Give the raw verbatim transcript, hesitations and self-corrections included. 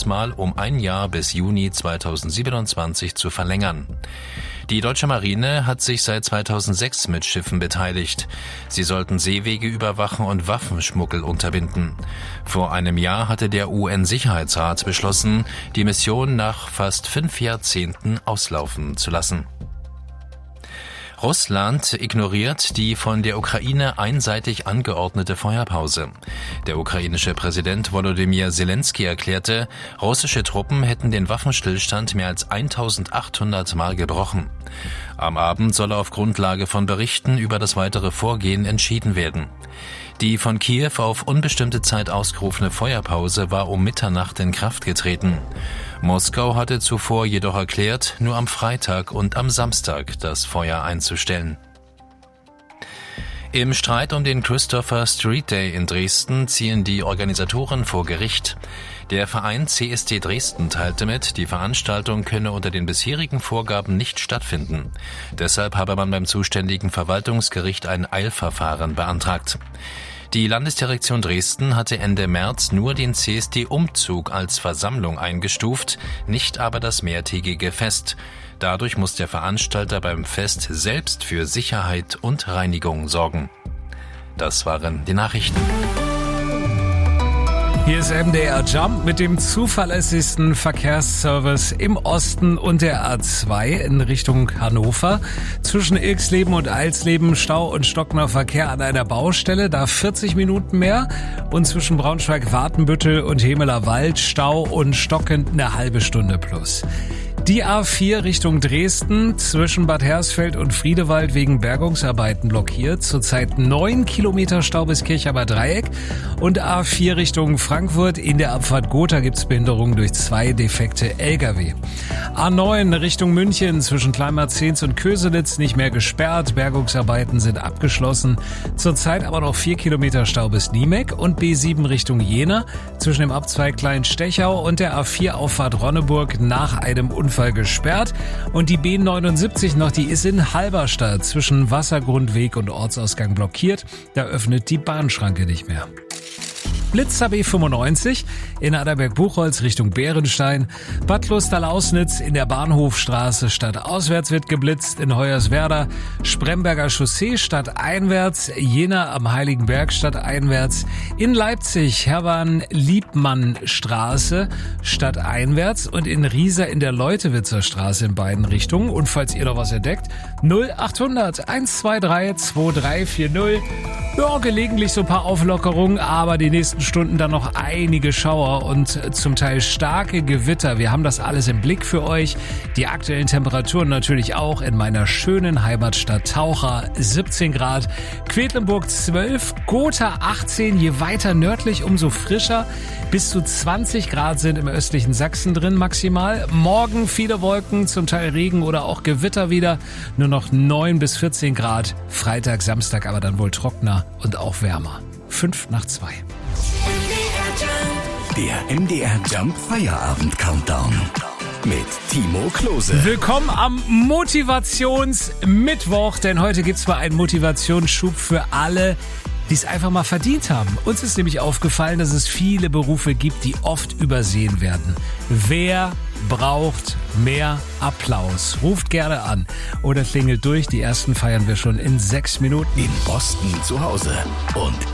diesmal um ein Jahr bis Juni zweitausendsiebenundzwanzig zu verlängern. Die deutsche Marine hat sich seit zweitausendsechs mit Schiffen beteiligt. Sie sollten Seewege überwachen und Waffenschmuggel unterbinden. Vor einem Jahr hatte der U N-Sicherheitsrat beschlossen, die Mission nach fast fünf Jahrzehnten auslaufen zu lassen. Russland ignoriert die von der Ukraine einseitig angeordnete Feuerpause. Der ukrainische Präsident Volodymyr Zelensky erklärte, russische Truppen hätten den Waffenstillstand mehr als eintausendachthundert Mal gebrochen. Am Abend soll auf Grundlage von Berichten über das weitere Vorgehen entschieden werden. Die von Kiew auf unbestimmte Zeit ausgerufene Feuerpause war um Mitternacht in Kraft getreten. Moskau hatte zuvor jedoch erklärt, nur am Freitag und am Samstag das Feuer einzustellen. Im Streit um den Christopher Street Day in Dresden ziehen die Organisatoren vor Gericht. Der Verein C S D Dresden teilte mit, die Veranstaltung könne unter den bisherigen Vorgaben nicht stattfinden. Deshalb habe man beim zuständigen Verwaltungsgericht ein Eilverfahren beantragt. Die Landesdirektion Dresden hatte Ende März nur den C S D-Umzug als Versammlung eingestuft, nicht aber das mehrtägige Fest. Dadurch muss der Veranstalter beim Fest selbst für Sicherheit und Reinigung sorgen. Das waren die Nachrichten. Hier ist M D R Jump mit dem zuverlässigsten Verkehrsservice im Osten und der A zwei in Richtung Hannover. Zwischen Ilksleben und Eilsleben Stau und stockender Verkehr an einer Baustelle, da vierzig Minuten mehr. Und zwischen Braunschweig-Watenbüttel und Hemeler Wald Stau und stockend eine halbe Stunde plus. Die A vier Richtung Dresden zwischen Bad Hersfeld und Friedewald wegen Bergungsarbeiten blockiert. Zurzeit neun Kilometer Stau bis Kirchheimer Dreieck. Und A vier Richtung Frankfurt in der Abfahrt Gotha gibt's Behinderungen durch zwei defekte L K W. A neun Richtung München zwischen Kleinmarzens und Köselitz nicht mehr gesperrt. Bergungsarbeiten sind abgeschlossen. Zurzeit aber noch vier Kilometer Stau bis Niemek. Und B sieben Richtung Jena zwischen dem Abzweig Kleinstechau und der A vier Auffahrt Ronneburg nach einem Unfall gesperrt. Und die B neunundsiebzig noch, die ist in Halberstadt zwischen Wassergrundweg und Ortsausgang blockiert. Da öffnet die Bahnschranke nicht mehr. Blitzer B fünfundneunzig in Adalberg-Buchholz Richtung Bärenstein. Bad Klosters-Lausnitz in der Bahnhofstraße stadtauswärts wird geblitzt. In Hoyerswerda Spremberger Chaussee stadteinwärts. Jena am Heiligenberg stadteinwärts. In Leipzig Hermann-Liebmann-Straße stadteinwärts. Und in Riesa in der Leutewitzer Straße in beiden Richtungen. Und falls ihr noch was entdeckt, null achthundert eins zwei drei zwei drei vier null. Ja, gelegentlich so ein paar Auflockerungen, aber die nächsten Stunden dann noch einige Schauer und zum Teil starke Gewitter. Wir haben das alles im Blick für euch. Die aktuellen Temperaturen natürlich auch in meiner schönen Heimatstadt Taucher. siebzehn Grad, Quedlinburg zwölf, Gotha achtzehn, je weiter nördlich umso frischer. Bis zu zwanzig Grad sind im östlichen Sachsen drin maximal. Morgen viele Wolken, zum Teil Regen oder auch Gewitter wieder. Nur noch neun bis vierzehn Grad. Freitag, Samstag aber dann wohl trockener und auch wärmer. Fünf nach zwei. Der M D R Jump Feierabend Countdown mit Timo Klose. Willkommen am Motivationsmittwoch, denn heute gibt's mal einen Motivationsschub für alle, die es einfach mal verdient haben. Uns ist nämlich aufgefallen, dass es viele Berufe gibt, die oft übersehen werden. Wer braucht mehr Applaus? Ruft gerne an oder klingelt durch. Die ersten feiern wir schon in sechs Minuten. In Boston zu Hause und